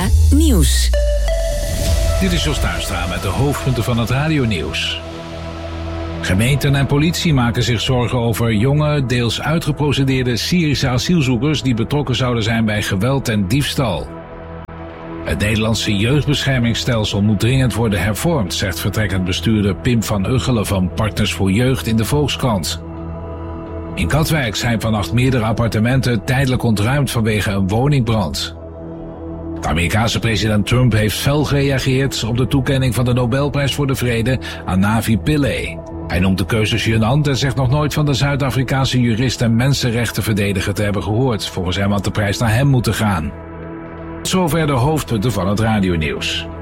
Nieuws. Dit is Jos Tuinstra met de hoofdpunten van het radionieuws. Gemeenten en politie maken zich zorgen over jonge, deels uitgeprocedeerde Syrische asielzoekers die betrokken zouden zijn bij geweld en diefstal. Het Nederlandse jeugdbeschermingsstelsel moet dringend worden hervormd, zegt vertrekkend bestuurder Pim van Uggelen van Partners voor Jeugd in de Volkskrant. In Katwijk zijn vannacht meerdere appartementen tijdelijk ontruimd vanwege een woningbrand. De Amerikaanse president Trump heeft fel gereageerd op de toekenning van de Nobelprijs voor de Vrede aan Navi Pillay. Hij noemt de keuze gênant en zegt nog nooit van de Zuid-Afrikaanse jurist en mensenrechtenverdediger te hebben gehoord. Volgens hem had de prijs naar hem moeten gaan. Zover de hoofdpunten van het radionieuws.